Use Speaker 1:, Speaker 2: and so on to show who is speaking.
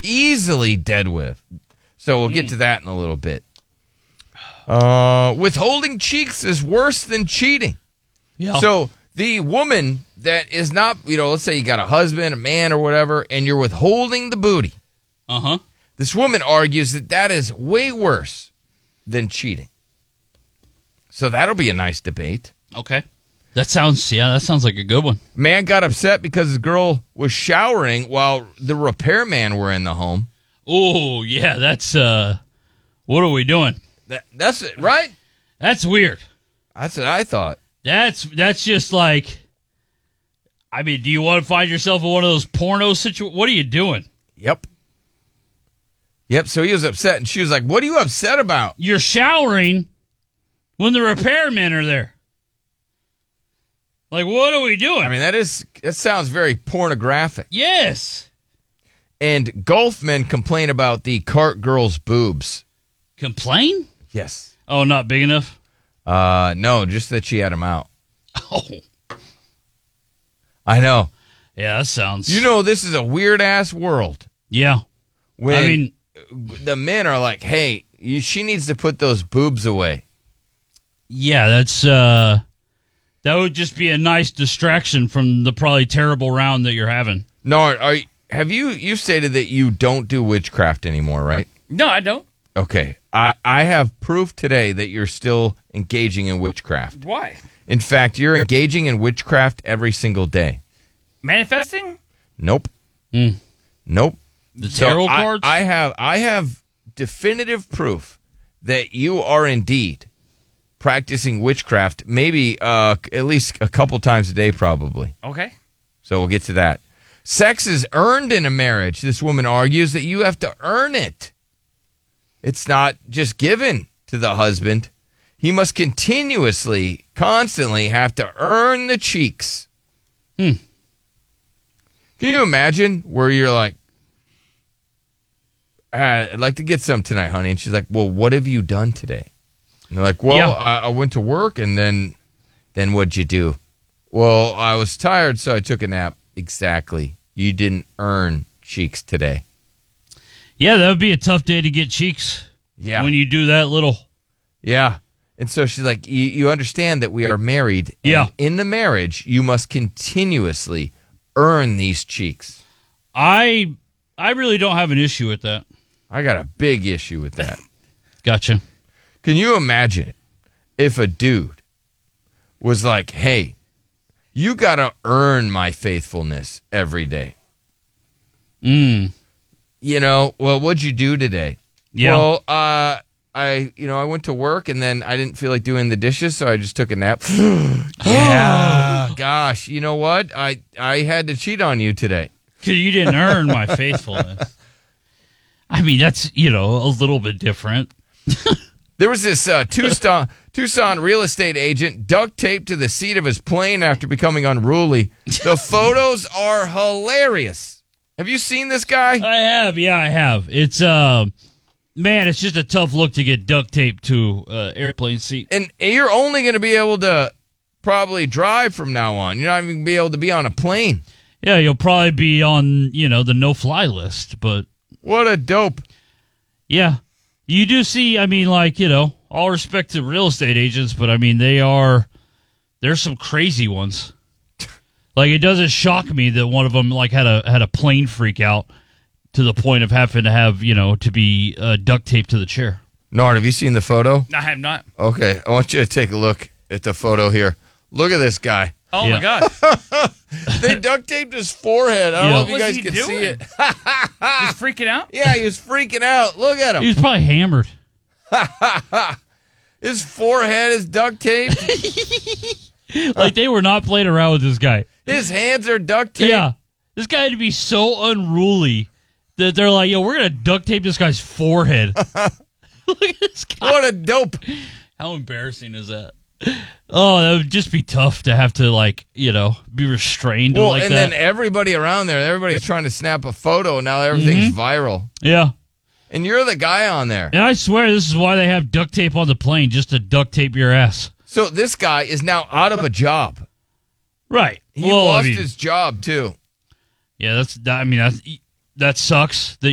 Speaker 1: easily dead with. So we'll get to that in a little bit. Withholding cheeks is worse than cheating.
Speaker 2: Yeah.
Speaker 1: So the woman that is not, let's say you got a husband, a man or whatever, and you're withholding the booty.
Speaker 2: Uh-huh.
Speaker 1: This woman argues that is way worse than cheating. So that'll be a nice debate.
Speaker 2: Okay. That sounds like a good one.
Speaker 1: Man got upset because his girl was showering while the repairman were in the home.
Speaker 2: Oh, yeah, that's, what are we doing?
Speaker 1: That's it, right?
Speaker 2: That's weird.
Speaker 1: That's what I thought.
Speaker 2: That's just like, I mean, do you want to find yourself in one of those porno situations? What are you doing?
Speaker 1: Yep, so he was upset, and she was like, what are you upset about?
Speaker 2: You're showering when the repairmen are there. Like, what are we doing?
Speaker 1: I mean, that sounds very pornographic.
Speaker 2: Yes.
Speaker 1: And golf men complain about the cart girl's boobs.
Speaker 2: Complain?
Speaker 1: Yes.
Speaker 2: Oh, not big enough?
Speaker 1: No, just that she had them out.
Speaker 2: Oh.
Speaker 1: I know.
Speaker 2: Yeah, that sounds...
Speaker 1: this is a weird-ass world.
Speaker 2: Yeah.
Speaker 1: When the men are like, hey, she needs to put those boobs away.
Speaker 2: Yeah, that's... that would just be a nice distraction from the probably terrible round that you're having.
Speaker 1: No, have you stated that you don't do witchcraft anymore, right?
Speaker 3: No, I don't.
Speaker 1: Okay. I have proof today that you're still engaging in witchcraft.
Speaker 3: Why?
Speaker 1: In fact, you're engaging in witchcraft every single day.
Speaker 3: Manifesting?
Speaker 1: Nope.
Speaker 2: Mm.
Speaker 1: Nope.
Speaker 2: The tarot cards?
Speaker 1: I have definitive proof that you are indeed practicing witchcraft, maybe at least a couple times a day, probably.
Speaker 3: Okay.
Speaker 1: So we'll get to that. Sex is earned in a marriage. This woman argues that you have to earn it. It's not just given to the husband. He must constantly have to earn the cheeks. Can you imagine where you're like, I'd like to get some tonight, honey. And she's like, well, what have you done today? And they're like, well,
Speaker 2: yeah.
Speaker 1: I went to work, and then what'd you do? Well, I was tired, so I took a nap. Exactly. You didn't earn cheeks today.
Speaker 2: Yeah, that would be a tough day to get cheeks.
Speaker 1: Yeah.
Speaker 2: When you do that little.
Speaker 1: Yeah. And so she's like, you understand that we are married. And
Speaker 2: yeah.
Speaker 1: In the marriage, you must continuously earn these cheeks.
Speaker 2: I really don't have an issue with that.
Speaker 1: I got a big issue with that.
Speaker 2: Gotcha.
Speaker 1: Can you imagine if a dude was like, hey, you got to earn my faithfulness every day? Well, what'd you do today?
Speaker 2: Yeah.
Speaker 1: Well, I went to work, and then I didn't feel like doing the dishes, so I just took a nap. Yeah. Gosh, you know what? I had to cheat on you today.
Speaker 2: Because you didn't earn my faithfulness. I mean, that's, a little bit different.
Speaker 1: There was this Tucson real estate agent duct taped to the seat of his plane after becoming unruly. The photos are hilarious. Have you seen this guy?
Speaker 2: I have. Yeah, I have. It's, man, it's just a tough look to get duct taped to airplane seat.
Speaker 1: And you're only going to be able to probably drive from now on. You're not even going to be able to be on a plane.
Speaker 2: Yeah, you'll probably be on, the no-fly list, but...
Speaker 1: What a dope.
Speaker 2: Yeah. You do see, all respect to real estate agents, but, there's some crazy ones. Like, it doesn't shock me that one of them, had a plane freak out to the point of having to have, to be duct taped to the chair.
Speaker 1: Nard, have you seen the photo?
Speaker 3: I have not.
Speaker 1: Okay, I want you to take a look at the photo here. Look at this guy.
Speaker 3: Oh, my God.
Speaker 1: They duct taped his forehead. I don't know if you guys can see it.
Speaker 3: Just freaking out?
Speaker 1: Yeah, he was freaking out. Look at him.
Speaker 2: He was probably hammered.
Speaker 1: His forehead is duct taped.
Speaker 2: Like, they were not playing around with this guy.
Speaker 1: His hands are duct taped.
Speaker 2: Yeah. This guy had to be so unruly that they're like, yo, we're going to duct tape this guy's forehead. Look at this guy.
Speaker 1: What a dope.
Speaker 2: How embarrassing is that? Oh, that would just be tough to have to, be restrained like that.
Speaker 1: And then everybody around there, everybody's trying to snap a photo. Now everything's viral.
Speaker 2: Yeah.
Speaker 1: And you're the guy on there.
Speaker 2: And I swear this is why they have duct tape on the plane, just to duct tape your ass.
Speaker 1: So this guy is now out of a job.
Speaker 2: Right.
Speaker 1: He lost his job, too.
Speaker 2: Yeah, that sucks. That